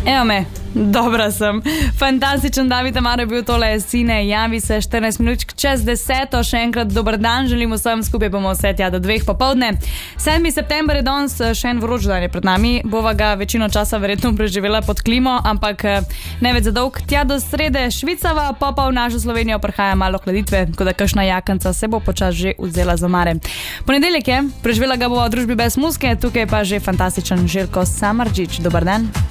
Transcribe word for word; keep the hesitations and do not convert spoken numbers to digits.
Evo me, dobra sem. Fantastičen David Amaro je bil tole Sine, javi se štirinajst minut čez deseto, še enkrat dober dan, želimo vsem, skupaj bomo vse tja do dveh popoldne. sedmi september je danes, še en vroč dan je pred nami, bova ga večino časa verjetno preživela pod klimo, ampak ne več za dolg, tja do srede švicava, pa pa v našo Slovenijo prihaja malo hladitve, tako da kakšna jakanca se bo počas že vzela z omare. Ponedeljek je, preživela ga bova v družbi brez muske, tukaj pa že fantastičen Željko Samardžić, dober dan.